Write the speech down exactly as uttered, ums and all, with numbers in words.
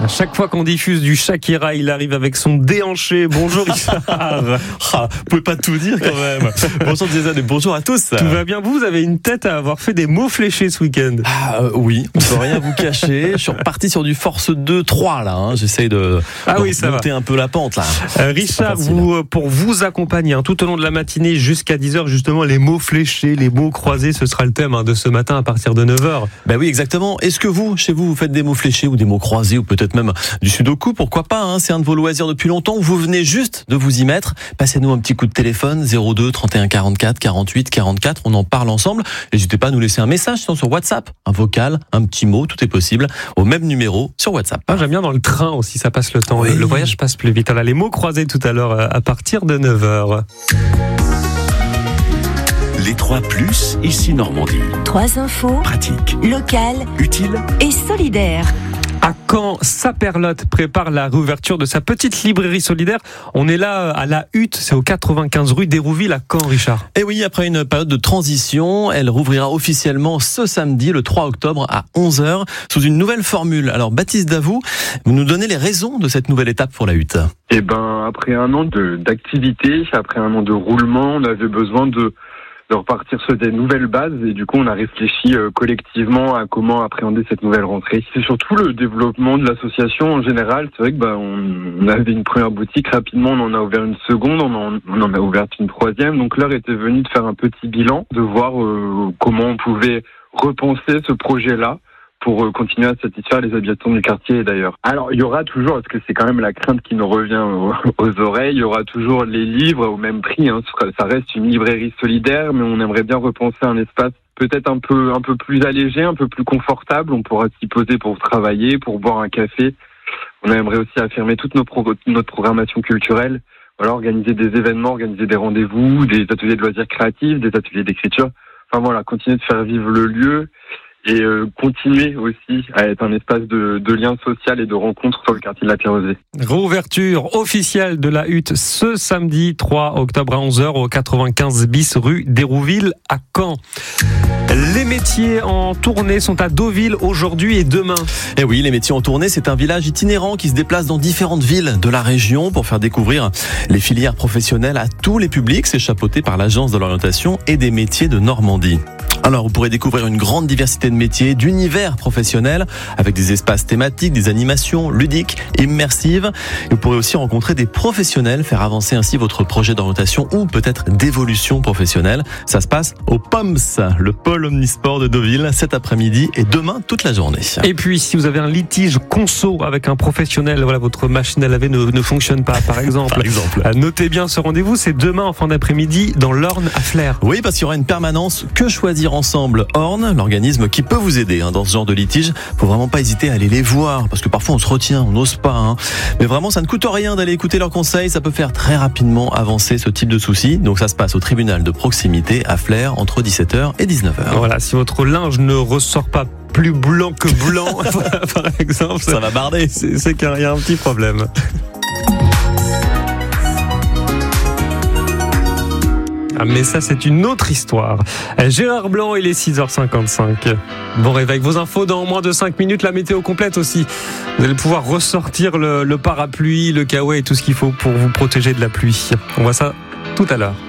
À chaque fois qu'on diffuse du Shakira, il arrive avec son déhanché. Bonjour Richard. Ah, vous pouvez pas tout dire quand même. Bonjour Jason et bonjour à tous. Tout va bien, vous avez une tête à avoir fait des mots fléchés ce week-end. Ah euh, oui, on peut rien vous cacher. Je suis reparti sur du force deux trois là. Hein. J'essaye de, ah de oui, ça monter va. un peu la pente là. Euh, Richard, vous, pour vous accompagner hein, tout au long de la matinée jusqu'à dix heures, justement, les mots fléchés, les mots croisés, ce sera le thème hein, de ce matin à partir de neuf heures. Ben oui, exactement. Est-ce que vous, chez vous, vous faites des mots fléchés ou des mots croisés ou peut-être même du sudoku? Pourquoi pas hein. C'est un de vos loisirs depuis longtemps. Vous venez juste de vous y mettre. Passez-nous un petit coup de téléphone zéro deux trente et un quarante-quatre quarante-huit quarante-quatre. On en parle ensemble. N'hésitez pas à nous laisser un message sinon sur WhatsApp, un vocal, un petit mot, tout est possible au même numéro sur WhatsApp. Ah, j'aime bien dans le train aussi, ça passe le temps. Oui. Le voyage passe plus vite. Alors, les mots croisés tout à l'heure à partir de neuf heures. Les trois plus, ici Normandie. Trois infos, Pratique, locales utile. et solidaires. À Caen, Saperlotte prépare la réouverture de sa petite librairie solidaire. On est là à la Hutte, c'est au quatre-vingt-quinze rue d'Hérouville à Caen, Richard. Et oui, après une période de transition, elle rouvrira officiellement ce samedi, le trois octobre à onze heures, sous une nouvelle formule. Alors Baptiste Davout, vous nous donnez les raisons de cette nouvelle étape pour la Hutte. Eh ben, après un an de, d'activité, après un an de roulement, on avait besoin de de repartir sur des nouvelles bases et du coup on a réfléchi euh, collectivement à comment appréhender cette nouvelle rentrée. C'est surtout le développement de l'association en général. C'est vrai que bah on, on avait une première boutique, rapidement on en a ouvert une seconde, on en, on en a ouvert une troisième. Donc l'heure était venue de faire un petit bilan, de voir euh, comment on pouvait repenser ce projet-là pour continuer à satisfaire les habitants du quartier et d'ailleurs. Alors, il y aura toujours, parce que c'est quand même la crainte qui nous revient aux, aux oreilles, il y aura toujours les livres au même prix. Hein. Ça reste une librairie solidaire, mais on aimerait bien repenser un espace peut-être un peu un peu plus allégé, un peu plus confortable. On pourra s'y poser pour travailler, pour boire un café. On aimerait aussi affirmer toute notre, pro- notre programmation culturelle. Voilà, organiser des événements, organiser des rendez-vous, des ateliers de loisirs créatifs, des ateliers d'écriture. Enfin voilà, continuer de faire vivre le lieu. Et euh, continuer aussi à être un espace de, de lien social et de rencontre sur le quartier de la Pierre-Rosée. Réouverture officielle de la Hutte ce samedi trois octobre à onze heures au quatre-vingt-quinze bis rue d'Hérouville à Caen. Les métiers en tournée sont à Deauville aujourd'hui et demain. Et oui, les métiers en tournée, c'est un village itinérant qui se déplace dans différentes villes de la région pour faire découvrir les filières professionnelles à tous les publics. C'est chapeauté par l'Agence de l'orientation et des métiers de Normandie. Alors, vous pourrez découvrir une grande diversité de métiers, d'univers professionnels, avec des espaces thématiques, des animations ludiques, immersives. Et vous pourrez aussi rencontrer des professionnels, faire avancer ainsi votre projet d'orientation ou peut-être d'évolution professionnelle. Ça se passe au P O M S, le pôle omnisport de Deauville, cet après-midi et demain toute la journée. Et puis, si vous avez un litige conso avec un professionnel, voilà, votre machine à laver ne, ne fonctionne pas, par exemple. Par exemple. Notez bien ce rendez-vous, c'est demain en fin d'après-midi dans l'Orne à Flers. Oui, parce qu'il y aura une permanence Que choisir ensemble Orne, l'organisme qui peut vous aider hein, dans ce genre de litige. Faut vraiment pas hésiter à aller les voir parce que parfois on se retient, on n'ose pas. Hein. Mais vraiment, ça ne coûte rien d'aller écouter leurs conseils. Ça peut faire très rapidement avancer ce type de soucis. Donc ça se passe au tribunal de proximité à Flers entre dix-sept heures et dix-neuf heures. Voilà, si votre linge ne ressort pas plus blanc que blanc, par exemple, ça va barder. C'est, c'est qu'il y a un petit problème. Ah, mais ça, c'est une autre histoire. Gérard Blanc, il est six heures cinquante-cinq. Bon réveil. Vos infos dans moins de cinq minutes. La météo complète aussi. Vous allez pouvoir ressortir le, le parapluie, le kawaii et tout ce qu'il faut pour vous protéger de la pluie. On voit ça tout à l'heure.